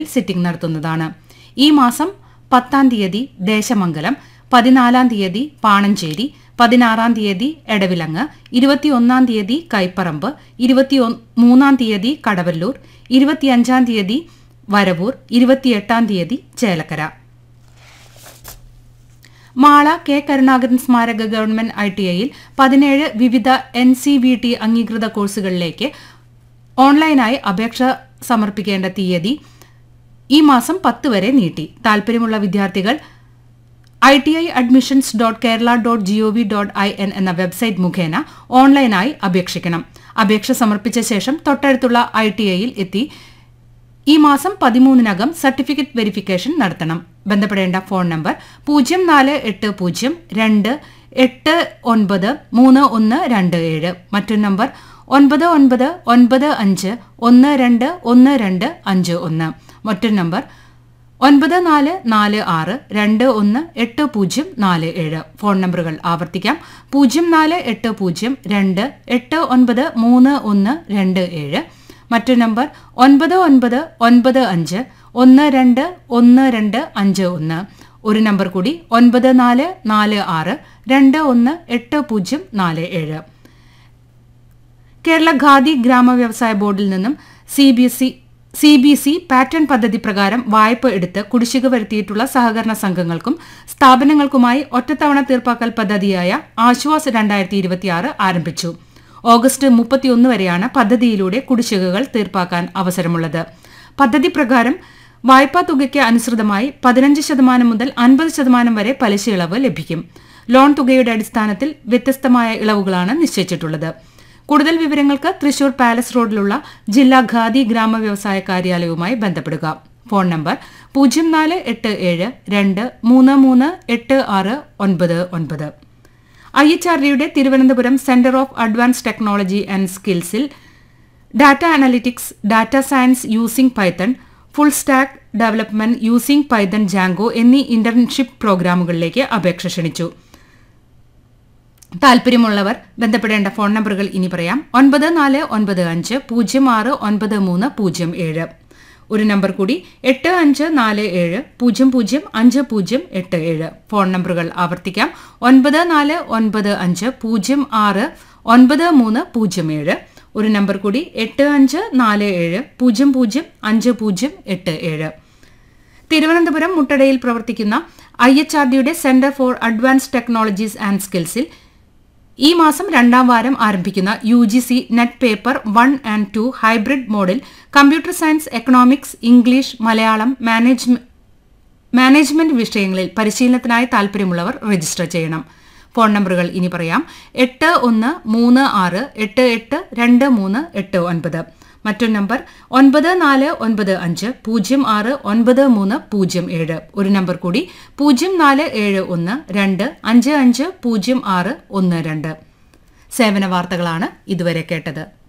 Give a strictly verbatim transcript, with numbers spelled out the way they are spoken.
Sitting നടത്തുന്നതാണ്. ഈ മാസം പത്താം തീയതി ദേശമംഗലം, പതിനാലാം തീയതി പാണഞ്ചേരി, പതിനാറാം തീയതി എടവിലങ്ങ്, ഇരുപത്തിയൊന്നാം തീയതി കൈപ്പറമ്പ്, ഇരുപത്തി മൂന്നാം തീയതി കടവല്ലൂർ, ഇരുപത്തിയഞ്ചാം തീയതി വരവൂർ, ഇരുപത്തിയെട്ടാം തീയതി ചേലക്കര. മാള കെ കരുണാകരൻ സ്മാരക ഗവൺമെന്റ് ഐ ടി ഐയിൽ പതിനേഴ് വിവിധ എൻ സി വി ടി അംഗീകൃത കോഴ്സുകളിലേക്ക് ഓൺലൈനായി അപേക്ഷ സമർപ്പിക്കേണ്ട തീയതി ഈ മാസം പത്ത് വരെ നീട്ടി. താൽപര്യമുള്ള വിദ്യാർത്ഥികൾ I T I admissions dot Kerala dot G O V dot I N എന്ന വെബ്സൈറ്റ് മുഖേന ഓൺലൈനായി അപേക്ഷിക്കണം. അപേക്ഷ സമർപ്പിച്ച ശേഷം തൊട്ടടുത്തുള്ള ഐ ടി ഐയിൽ എത്തി ഈ മാസം പതിമൂന്നിനകം സർട്ടിഫിക്കറ്റ് വെരിഫിക്കേഷൻ നടത്തണം. ബന്ധപ്പെടേണ്ട ഫോൺ നമ്പർ പൂജ്യം നാല് എട്ട് പൂജ്യം രണ്ട് എട്ട് ഒൻപത് മൂന്ന് ഒന്ന് രണ്ട് ഏഴ്. മറ്റൊരു നമ്പർ ഒൻപത് ഒൻപത് ഒൻപത് അഞ്ച് ഒന്ന് രണ്ട് ഒന്ന് രണ്ട് അഞ്ച് ഒന്ന്. മറ്റൊരു നമ്പർ ഒൻപത് നാല് നാല് ആറ് രണ്ട് ഒന്ന് എട്ട് പൂജ്യം നാല് ഏഴ്. ഫോൺ നമ്പറുകൾ ആവർത്തിക്കാം. പൂജ്യം നാല് എട്ട് പൂജ്യം രണ്ട് എട്ട് ഒൻപത് മൂന്ന് ഒന്ന് രണ്ട് ഏഴ്. മറ്റൊരു നമ്പർ ഒൻപത് ഒൻപത് ഒൻപത് അഞ്ച് ഒന്ന് രണ്ട് ഒന്ന് രണ്ട് അഞ്ച് ഒന്ന്. ഒരു നമ്പർ കൂടി ഒൻപത് നാല് നാല് ആറ് രണ്ട് ഒന്ന് എട്ട് പൂജ്യം നാല് ഏഴ്. കേരള ഖാദി ഗ്രാമ വ്യവസായ ബോർഡിൽ നിന്നും C B S E C B C pattern പദ്ധതി പ്രകാരം വായ്പ എടുത്ത് കുടിശ്ശിക വരുത്തിയിട്ടുള്ള സഹകരണ സംഘങ്ങൾക്കും സ്ഥാപനങ്ങൾക്കുമായി ഒറ്റത്തവണ തീർപ്പാക്കൽ പദ്ധതിയായ ആശ്വാസ് രണ്ടായിരത്തി ഇരുപത്തിയാറ് ആരംഭിച്ചു. ഓഗസ്റ്റ് മുപ്പത്തിയൊന്ന് വരെയാണ് പദ്ധതിയിലൂടെ കുടിശ്ശികകൾ തീർപ്പാക്കാൻ അവസരമുള്ളത്. പദ്ധതി പ്രകാരം വായ്പാ തുകയ്ക്ക് അനുസൃതമായി പതിനഞ്ച് ശതമാനം മുതൽ അൻപത് ശതമാനം വരെ പലിശ ഇളവ് ലഭിക്കും. ലോൺ തുകയുടെ അടിസ്ഥാനത്തിൽ വ്യത്യസ്തമായ ഇളവുകളാണ് നിശ്ചയിച്ചിട്ടുള്ളത്. കൂടുതൽ വിവരങ്ങൾക്ക് തൃശൂർ പാലസ് റോഡിലുള്ള ജില്ലാ ഖാദി ഗ്രാമ വ്യവസായ കാര്യാലയവുമായി ബന്ധപ്പെടുക. ഫോൺ നമ്പർ പൂജ്യം നാല് എട്ട് ഏഴ് രണ്ട് മൂന്ന് മൂന്ന് എട്ട് ആറ് ഒൻപത് ഒൻപത്. ഐ എച്ച് ആർ ഡിയുടെ Thiruvananthapuram centre of advance technology and സ്കിൽസിൽ data analytics, data science using Python, full stack development using Python Jango എന്നീ ഇന്റേൺഷിപ്പ് പ്രോഗ്രാമുകളിലേക്ക് അപേക്ഷ ക്ഷണിച്ചു. താൽപര്യമുള്ളവർ ബന്ധപ്പെടേണ്ട ഫോൺ നമ്പറുകൾ ഇനി പറയാം. ഒൻപത് നാല് ഒൻപത് അഞ്ച് പൂജ്യം ആറ് ഒൻപത് മൂന്ന് പൂജ്യം ഏഴ്. ഒരു നമ്പർ കൂടി എട്ട് അഞ്ച് നാല് ഏഴ് പൂജ്യം പൂജ്യം അഞ്ച് പൂജ്യം എട്ട് ഏഴ്. ഫോൺ നമ്പറുകൾ ആവർത്തിക്കാം. ഒൻപത് നാല് ഒൻപത് അഞ്ച് പൂജ്യം ആറ് ഒൻപത് മൂന്ന് പൂജ്യം ഏഴ്. ഒരു നമ്പർ കൂടി എട്ട് അഞ്ച് നാല് ഏഴ് പൂജ്യം പൂജ്യം അഞ്ച് പൂജ്യം എട്ട് ഏഴ്. തിരുവനന്തപുരം മുട്ടടയിൽ പ്രവർത്തിക്കുന്ന ഐ എച്ച് ആർ ഡിയുടെ centre for advance technologies and സ്കിൽസിൽ ഈ മാസം രണ്ടാം വാരം ആരംഭിക്കുന്ന U G C net paper one and to hybrid മോഡിൽ computer science, economics, English, Malayalam, management വിഷയങ്ങളിൽ പരിശീലനത്തിനായി താൽപര്യമുള്ളവർ രജിസ്റ്റർ ചെയ്യണം. ഫോൺ നമ്പറുകൾ ഇനി പറയാം. എട്ട് ഒന്ന് മൂന്ന് ആറ് എട്ട് എട്ട് രണ്ട് മൂന്ന് എട്ട് ഒൻപത്. മറ്റൊരു നമ്പർ ഒൻപത് നാല് ഒൻപത് അഞ്ച് പൂജ്യം ആറ് ഒൻപത് മൂന്ന് പൂജ്യം ഏഴ്. ഒരു നമ്പർ കൂടി പൂജ്യം നാല് ഏഴ് ഒന്ന് രണ്ട് അഞ്ച് അഞ്ച് പൂജ്യം ആറ് ഒന്ന് രണ്ട്. സേവന വാർത്തകളാണ് ഇതുവരെ കേട്ടത്.